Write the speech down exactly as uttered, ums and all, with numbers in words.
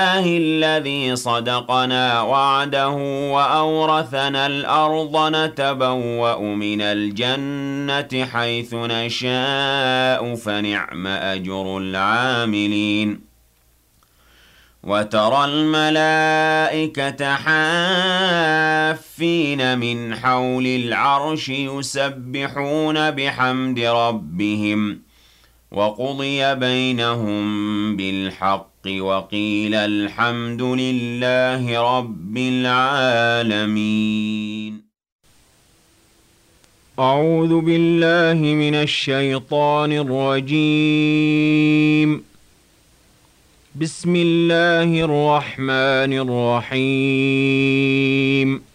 الذي صدقنا وعده وأورثنا الأرض نتبوأ من الجنة حيث نشاء فنعم أجر العاملين وترى الملائكة حافين من حول العرش يسبحون بحمد ربهم وقضي بينهم بالحق وقيل الحمد لله رب العالمين. أعوذ بالله من الشيطان الرجيم. بسم الله الرحمن الرحيم.